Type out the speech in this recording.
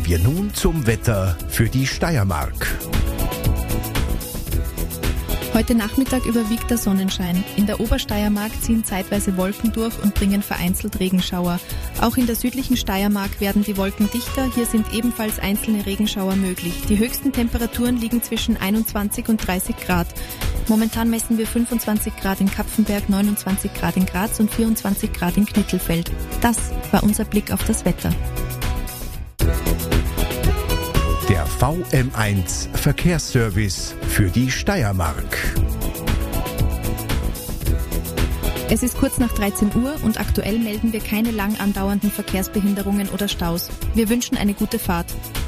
Kommen wir nun zum Wetter für die Steiermark. Heute Nachmittag überwiegt der Sonnenschein. In der Obersteiermark ziehen zeitweise Wolken durch und bringen vereinzelt Regenschauer. Auch in der südlichen Steiermark werden die Wolken dichter. Hier sind ebenfalls einzelne Regenschauer möglich. Die höchsten Temperaturen liegen zwischen 21 und 30 Grad. Momentan messen wir 25 Grad in Kapfenberg, 29 Grad in Graz und 24 Grad in Knittelfeld. Das war unser Blick auf das Wetter. Der VM1 Verkehrsservice für die Steiermark. Es ist kurz nach 13 Uhr und aktuell melden wir keine lang andauernden Verkehrsbehinderungen oder Staus. Wir wünschen eine gute Fahrt.